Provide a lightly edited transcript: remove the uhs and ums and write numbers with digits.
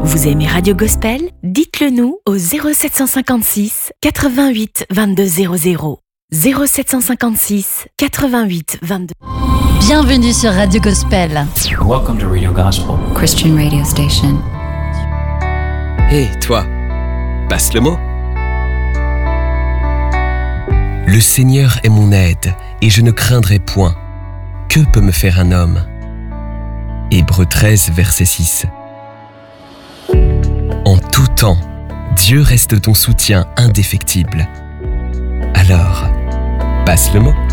Vous aimez Radio Gospel? Dites-le nous au 0756 88 22 00. 0756 88 22. Bienvenue sur Radio Gospel. Welcome to Radio Gospel, Christian radio station. Hé, toi, passe le mot. Le Seigneur est mon aide, et je ne craindrai point. Que peut me faire un homme? Hébreux 13, verset 6. En tout temps, Dieu reste ton soutien indéfectible. Alors, passe le mot.